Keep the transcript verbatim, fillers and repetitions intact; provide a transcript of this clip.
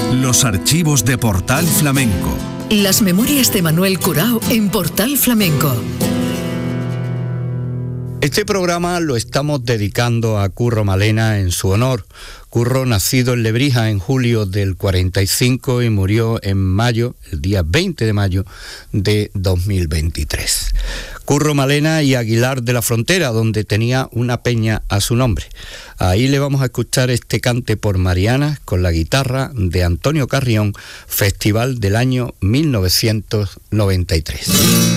Los archivos de Portal Flamenco. Las memorias de Manuel Curao en Portal Flamenco. Este programa lo estamos dedicando a Curro Malena en su honor. Curro, nacido en Lebrija en julio del cuarenta y cinco y murió en mayo, el día veinte de mayo de dos mil veintitrés. Curro Malena y Aguilar de la Frontera, donde tenía una peña a su nombre. Ahí le vamos a escuchar este cante por Marianas con la guitarra de Antonio Carrión, festival del año mil novecientos noventa y tres.